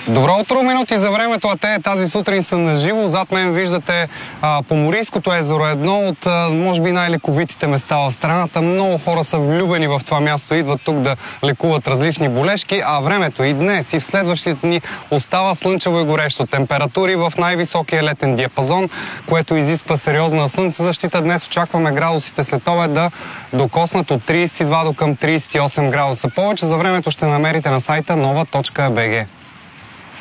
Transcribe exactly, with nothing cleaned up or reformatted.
Добро утро, минути за времето, а те тази сутрин са наживо. Зад мен виждате а, Поморийското езеро, едно от, а, може би, най-лековитите места в страната. Много хора са влюбени в това място, идват тук да лекуват различни болешки, а времето и днес, и в следващите дни остава слънчево и горещо. Температури в най-високия летен диапазон, което изисква сериозна слънцезащита. Днес очакваме градусите след обед да докоснат от трийсет и два до към трийсет и осем градуса. Повече за времето ще намерите на сайта нова точка бг.